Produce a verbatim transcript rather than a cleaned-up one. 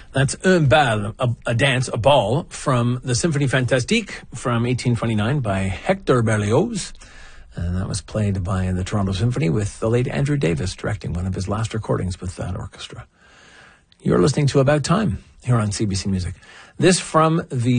That's Un Bal, a, a dance, a ball, from the Symphonie Fantastique from eighteen twenty-nine by Hector Berlioz. And that was played by the Toronto Symphony with the late Andrew Davis directing one of his last recordings with that orchestra. You're listening to About Time here on C B C Music. This from the